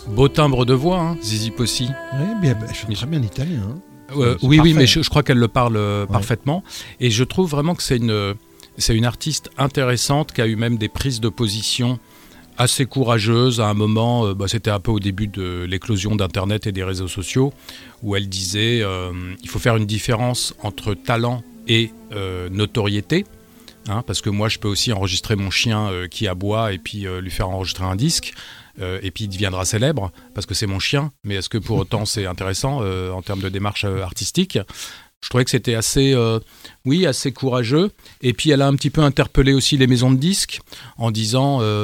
Beau timbre de voix, hein, Zizi Possi. Oui, bien, elle chante très bien italien. Hein. Oui, mais je crois qu'elle le parle parfaitement. Et je trouve vraiment que c'est une artiste intéressante qui a eu même des prises de position assez courageuse. À un moment, c'était un peu au début de l'éclosion d'Internet et des réseaux sociaux, où elle disait il faut faire une différence entre talent et notoriété. Hein, parce que moi, je peux aussi enregistrer mon chien qui aboie et puis lui faire enregistrer un disque. Et puis il deviendra célèbre, parce que c'est mon chien. Mais est-ce que pour autant c'est intéressant en termes de démarche artistique ? Je trouvais que c'était assez courageux. Et puis elle a un petit peu interpellé aussi les maisons de disques en disant